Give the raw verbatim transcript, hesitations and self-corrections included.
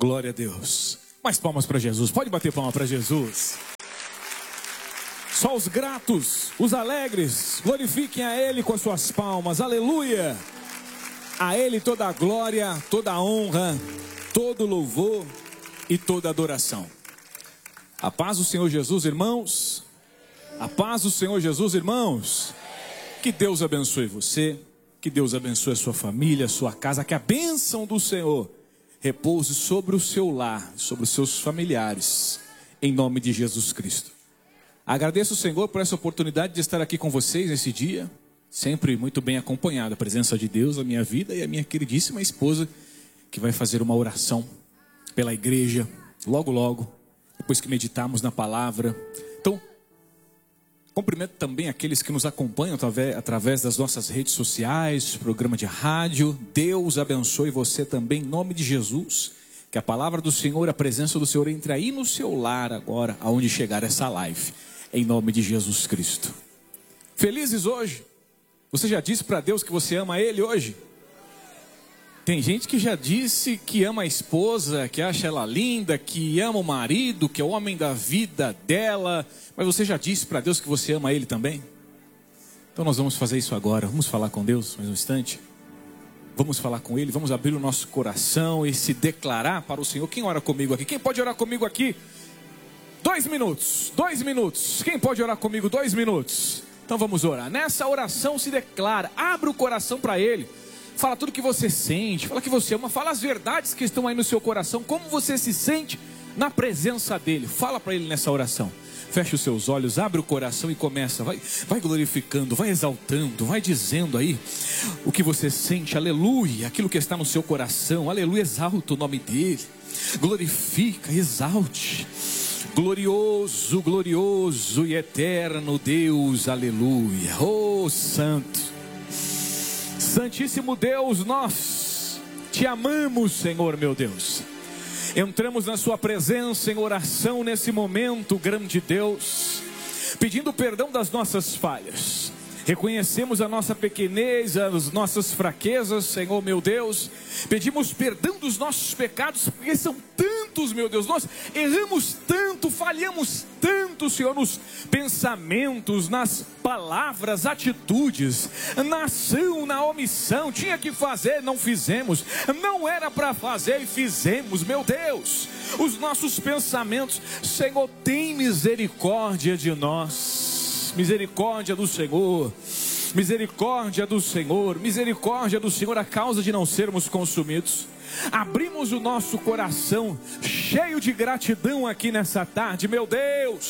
Glória a Deus. Mais palmas para Jesus. Pode bater palma para Jesus. Só os gratos, os alegres, glorifiquem a Ele com as suas palmas. Aleluia. A Ele toda a glória, toda a honra, todo louvor e toda adoração. A paz do Senhor Jesus, irmãos. A paz do Senhor Jesus, irmãos. Que Deus abençoe você. Que Deus abençoe a sua família, a sua casa. Que a bênção do Senhor repouse sobre o seu lar, sobre os seus familiares. Em nome de Jesus Cristo. Agradeço o Senhor por essa oportunidade de estar aqui com vocês nesse dia. Sempre muito bem acompanhado. A presença de Deus na minha vida e a minha queridíssima esposa, que vai fazer uma oração pela igreja, logo logo, depois que meditarmos na palavra. Então, cumprimento também aqueles que nos acompanham através, através das nossas redes sociais, programa de rádio. Deus abençoe você também, em nome de Jesus. Que a palavra do Senhor, a presença do Senhor entre aí no seu lar agora, aonde chegar essa live. Em nome de Jesus Cristo. Felizes hoje? Você já disse para Deus que você ama Ele hoje? Tem gente que já disse que ama a esposa, que acha ela linda, que ama o marido, que é o homem da vida dela. Mas você já disse para Deus que você ama Ele também? Então nós vamos fazer isso agora. Vamos falar com Deus mais um instante. Vamos falar com Ele, vamos abrir o nosso coração e se declarar para o Senhor. Quem ora comigo aqui? Quem pode orar comigo aqui? Dois minutos, dois minutos. Quem pode orar comigo? Dois minutos. Então vamos orar. Nessa oração se declara, abre o coração para Ele. Fala tudo que você sente, fala que você ama, fala as verdades que estão aí no seu coração, como você se sente na presença dEle. Fala para Ele nessa oração. Feche os seus olhos, abre o coração e começa. Vai, vai glorificando, vai exaltando, vai dizendo aí o que você sente. Aleluia, aquilo que está no seu coração. Aleluia, exalta o nome dEle. Glorifica, exalte. Glorioso, glorioso e eterno Deus, aleluia. Oh, santo, santíssimo Deus, nós te amamos, Senhor meu Deus. Entramos na sua presença em oração nesse momento, grande Deus, pedindo perdão das nossas falhas. Reconhecemos a nossa pequenez, as nossas fraquezas, Senhor meu Deus. Pedimos perdão dos nossos pecados, porque são tantos, meu Deus. Nós erramos tanto, falhamos tanto, Senhor, nos pensamentos, nas palavras, atitudes, na ação, na omissão. Tinha que fazer, não fizemos. Não era para fazer e fizemos, meu Deus. Os nossos pensamentos, Senhor, tem misericórdia de nós. Misericórdia do Senhor, misericórdia do Senhor, misericórdia do Senhor, a causa de não sermos consumidos. Abrimos o nosso coração cheio de gratidão aqui nessa tarde, meu Deus.